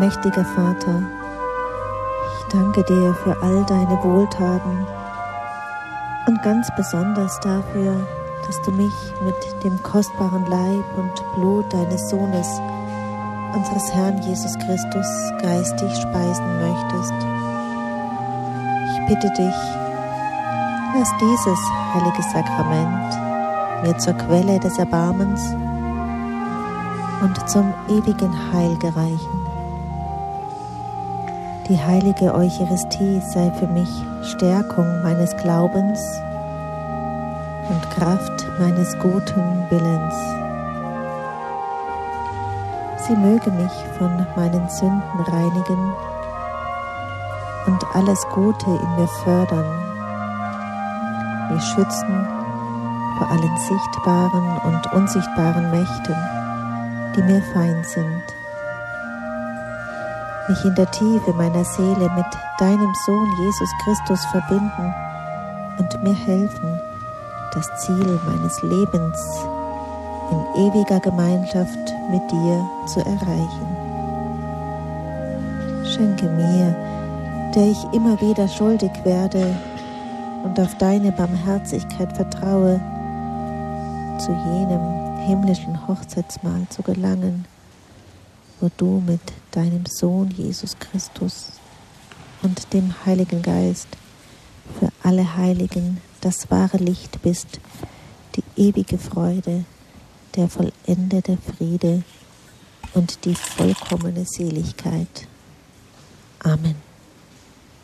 Allmächtiger Vater, ich danke dir für all deine Wohltaten und ganz besonders dafür, dass du mich mit dem kostbaren Leib und Blut deines Sohnes, unseres Herrn Jesus Christus, geistig speisen möchtest. Ich bitte dich, lass dieses heilige Sakrament mir zur Quelle des Erbarmens und zum ewigen Heil gereichen. Die heilige Eucharistie sei für mich Stärkung meines Glaubens und Kraft meines guten Willens. Sie möge mich von meinen Sünden reinigen und alles Gute in mir fördern, mich schützen vor allen sichtbaren und unsichtbaren Mächten, die mir feind sind. Mich in der Tiefe meiner Seele mit deinem Sohn Jesus Christus verbinden und mir helfen, das Ziel meines Lebens in ewiger Gemeinschaft mit dir zu erreichen. Schenke mir, der ich immer wieder schuldig werde und auf deine Barmherzigkeit vertraue, zu jenem himmlischen Hochzeitsmahl zu gelangen, wo du mit deinem Sohn Jesus Christus und dem Heiligen Geist für alle Heiligen das wahre Licht bist, die ewige Freude, der vollendete Friede und die vollkommene Seligkeit. Amen.